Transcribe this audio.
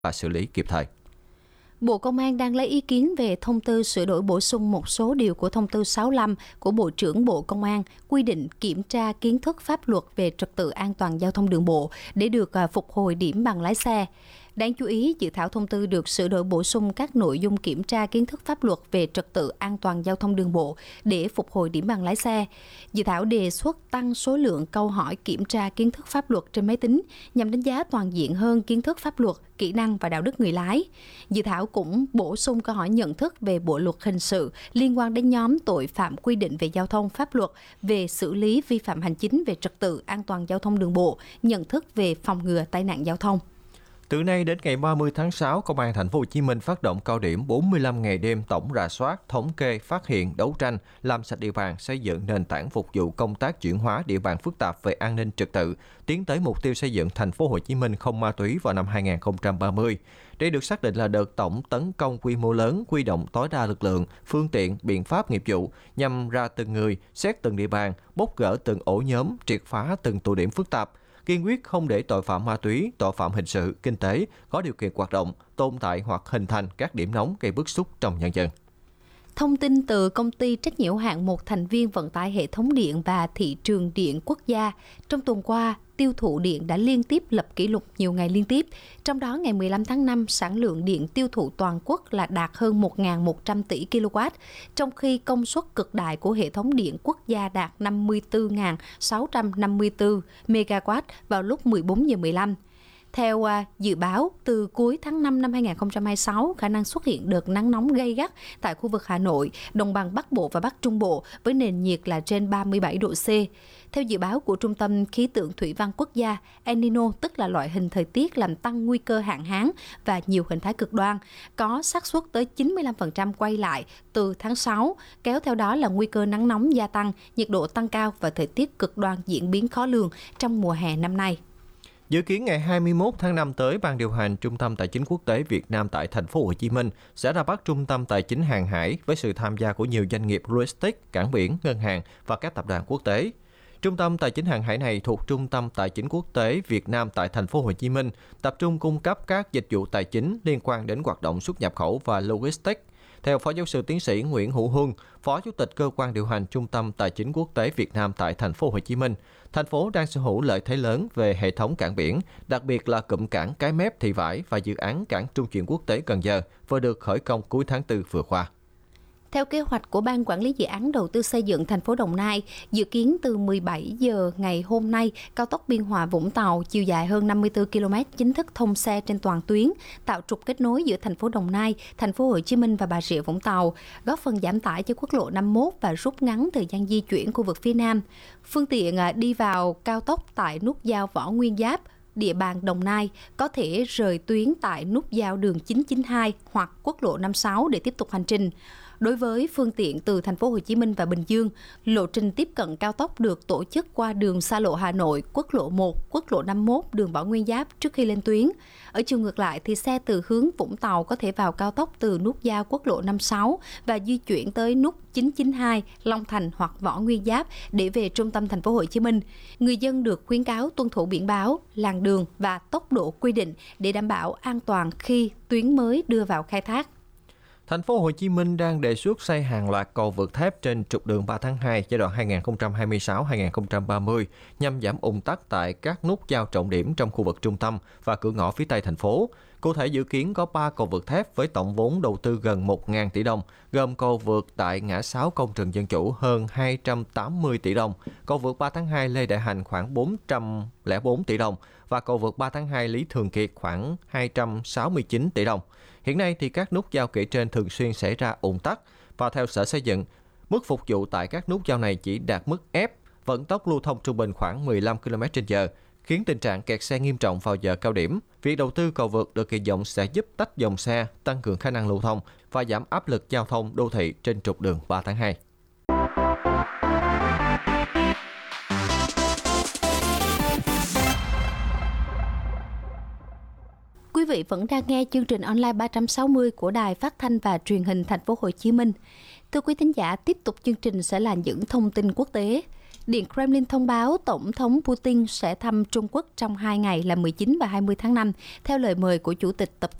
và xử lý kịp thời. Bộ Công an đang lấy ý kiến về thông tư sửa đổi bổ sung một số điều của thông tư 65 của Bộ trưởng Bộ Công an quy định kiểm tra kiến thức pháp luật về trật tự an toàn giao thông đường bộ để được phục hồi điểm bằng lái xe. Đáng chú ý, dự thảo thông tư được sửa đổi bổ sung các nội dung kiểm tra kiến thức pháp luật về trật tự an toàn giao thông đường bộ để phục hồi điểm bằng lái xe. Dự thảo đề xuất tăng số lượng câu hỏi kiểm tra kiến thức pháp luật trên máy tính nhằm đánh giá toàn diện hơn kiến thức pháp luật, kỹ năng và đạo đức người lái. Dự thảo cũng bổ sung câu hỏi nhận thức về bộ luật hình sự liên quan đến nhóm tội phạm quy định về giao thông pháp luật, về xử lý vi phạm hành chính về trật tự an toàn giao thông đường bộ, nhận thức về phòng ngừa tai nạn giao thông. Từ nay đến ngày 30 tháng 6, Công an Thành phố Hồ Chí Minh phát động cao điểm 45 ngày đêm tổng rà soát, thống kê, phát hiện, đấu tranh, làm sạch địa bàn, xây dựng nền tảng phục vụ công tác chuyển hóa địa bàn phức tạp về an ninh trật tự, tiến tới mục tiêu xây dựng Thành phố Hồ Chí Minh không ma túy vào năm 2030. Đây được xác định là đợt tổng tấn công quy mô lớn, huy động tối đa lực lượng, phương tiện, biện pháp nghiệp vụ nhằm ra từng người, xét từng địa bàn, bóc gỡ từng ổ nhóm, triệt phá từng tụ điểm phức tạp. Kiên quyết không để tội phạm ma túy, tội phạm hình sự, kinh tế có điều kiện hoạt động, tồn tại hoặc hình thành các điểm nóng gây bức xúc trong nhân dân. Thông tin từ Công ty trách nhiệm hữu hạn một thành viên vận tải hệ thống điện và thị trường điện quốc gia, trong tuần qua, tiêu thụ điện đã liên tiếp lập kỷ lục nhiều ngày liên tiếp. Trong đó, ngày 15 tháng 5, sản lượng điện tiêu thụ toàn quốc là đạt hơn 1.100 tỷ kW, trong khi công suất cực đại của hệ thống điện quốc gia đạt 54.654 MW vào lúc 14 giờ 15. Theo dự báo, từ cuối tháng 5 năm 2026, khả năng xuất hiện đợt nắng nóng gay gắt tại khu vực Hà Nội, Đồng bằng Bắc Bộ và Bắc Trung Bộ với nền nhiệt là trên 37 độ C. Theo dự báo của Trung tâm Khí tượng Thủy văn Quốc gia, El Nino, tức là loại hình thời tiết làm tăng nguy cơ hạn hán và nhiều hình thái cực đoan, có xác suất tới 95% quay lại từ tháng 6, kéo theo đó là nguy cơ nắng nóng gia tăng, nhiệt độ tăng cao và thời tiết cực đoan diễn biến khó lường trong mùa hè năm nay. Dự kiến ngày 21 tháng 5 tới, Ban điều hành Trung tâm Tài chính Quốc tế Việt Nam tại Thành phố Hồ Chí Minh sẽ ra mắt Trung tâm Tài chính Hàng hải với sự tham gia của nhiều doanh nghiệp logistics, cảng biển, ngân hàng và các tập đoàn quốc tế. Trung tâm Tài chính Hàng hải này thuộc Trung tâm Tài chính Quốc tế Việt Nam tại Thành phố Hồ Chí Minh, tập trung cung cấp các dịch vụ tài chính liên quan đến hoạt động xuất nhập khẩu và logistics. Theo Phó Giáo sư Tiến sĩ Nguyễn Hữu Huân, Phó Chủ tịch Cơ quan điều hành Trung tâm Tài chính Quốc tế Việt Nam tại Thành phố Hồ Chí Minh, thành phố đang sở hữu lợi thế lớn về hệ thống cảng biển, đặc biệt là cụm cảng Cái Mép, Thị Vải và dự án cảng trung chuyển quốc tế Cần Giờ vừa được khởi công cuối tháng 4 vừa qua. Theo kế hoạch của Ban Quản lý Dự án Đầu tư xây dựng thành phố Đồng Nai, dự kiến từ 17 giờ ngày hôm nay, cao tốc Biên Hòa - Vũng Tàu chiều dài hơn 54 km chính thức thông xe trên toàn tuyến, tạo trục kết nối giữa thành phố Đồng Nai, thành phố Hồ Chí Minh và Bà Rịa Vũng Tàu, góp phần giảm tải cho quốc lộ 51 và rút ngắn thời gian di chuyển khu vực phía Nam. Phương tiện đi vào cao tốc tại nút giao Võ Nguyên Giáp, địa bàn Đồng Nai có thể rời tuyến tại nút giao đường 992 hoặc quốc lộ 56 để tiếp tục hành trình. Đối với phương tiện từ thành phố Hồ Chí Minh và Bình Dương, lộ trình tiếp cận cao tốc được tổ chức qua đường xa lộ Hà Nội, quốc lộ 1, quốc lộ 51, đường Võ Nguyên Giáp trước khi lên tuyến. Ở chiều ngược lại thì xe từ hướng Vũng Tàu có thể vào cao tốc từ nút giao quốc lộ 56 và di chuyển tới nút 992, Long Thành hoặc Võ Nguyên Giáp để về trung tâm thành phố Hồ Chí Minh. Người dân được khuyến cáo tuân thủ biển báo, làn đường và tốc độ quy định để đảm bảo an toàn khi tuyến mới đưa vào khai thác. Thành phố Hồ Chí Minh đang đề xuất xây hàng loạt cầu vượt thép trên trục đường 3 tháng 2 giai đoạn 2026-2030 nhằm giảm ùn tắc tại các nút giao trọng điểm trong khu vực trung tâm và cửa ngõ phía Tây thành phố. Cụ thể dự kiến có 3 cầu vượt thép với tổng vốn đầu tư gần 1.000 tỷ đồng, gồm cầu vượt tại ngã 6 Công Trần Dân Chủ hơn 280 tỷ đồng, cầu vượt 3 tháng 2 Lê Đại Hành khoảng 404 tỷ đồng và cầu vượt 3 tháng 2 Lý Thường Kiệt khoảng 269 tỷ đồng. Hiện nay thì các nút giao kể trên thường xuyên xảy ra ùn tắc và theo Sở Xây dựng, mức phục vụ tại các nút giao này chỉ đạt mức F, vận tốc lưu thông trung bình khoảng 15 km/h, khiến tình trạng kẹt xe nghiêm trọng vào giờ cao điểm. Việc đầu tư cầu vượt được kỳ vọng sẽ giúp tách dòng xe, tăng cường khả năng lưu thông và giảm áp lực giao thông đô thị trên trục đường 3 tháng 2. Quý vị vẫn đang nghe chương trình online 360 của Đài Phát thanh và Truyền hình Thành phố Hồ Chí Minh. Thưa quý thính giả, tiếp tục chương trình sẽ là những thông tin quốc tế. Điện Kremlin thông báo Tổng thống Putin sẽ thăm Trung Quốc trong 2 ngày là 19 và 20 tháng 5, theo lời mời của Chủ tịch Tập